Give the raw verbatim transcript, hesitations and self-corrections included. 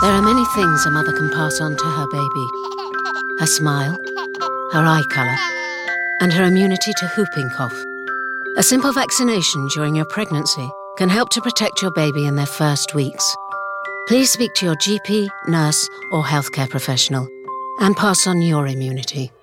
There are many things a mother can pass on to her baby. Her smile, her eye colour, and her immunity to whooping cough. A simple vaccination during your pregnancy can help to protect your baby in their first weeks. Please speak to your G P, nurse, or healthcare professional and pass on your immunity.